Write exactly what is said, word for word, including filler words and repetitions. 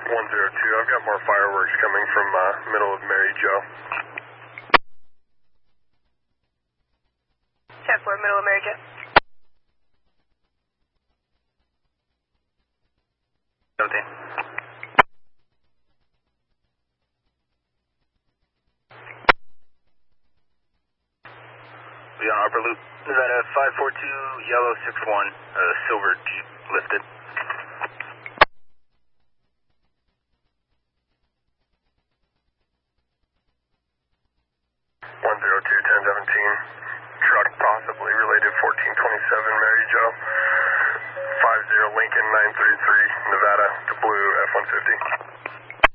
one zero two, I've got more fireworks coming from uh, middle of Mary Jo. ten four, middle of Mary Jo. seventeen. We on Upper Loop. Is that a five four two, yellow six one, uh, silver Jeep lifted? one zero two, ten seventeen, truck possibly related fourteen twenty-seven Mary Jo. five zero Lincoln nine three three, Nevada to Blue F one fifty.